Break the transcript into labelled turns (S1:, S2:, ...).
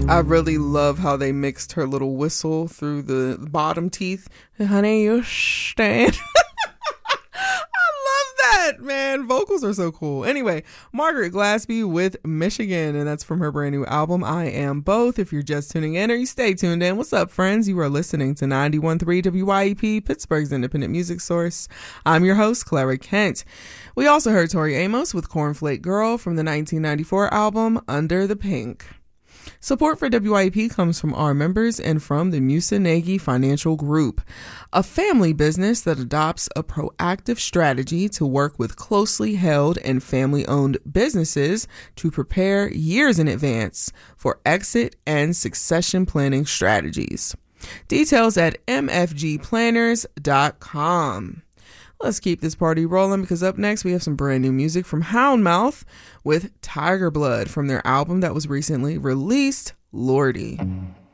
S1: I really love how they mixed her little whistle through the bottom teeth. Honey, you stand. That man, vocals are so cool. Anyway, Margaret Glaspie with Michigan, and that's from her brand new album I Am Both. If you're just tuning in or you stay tuned in, what's up, friends? You are listening to 91.3 WYEP, Pittsburgh's independent music source. I'm your host, Clara Kent. We also heard Tori Amos with Cornflake Girl from the 1994 album Under the Pink. Support for WYEP comes from our members and from the Musanegi Financial Group, a family business that adopts a proactive strategy to work with closely held and family-owned businesses to prepare years in advance for exit and succession planning strategies. Details at mfgplanners.com. Let's keep this party rolling because up next we have some brand new music from Houndmouth with Tiger Blood from their album that was recently released, Lordy.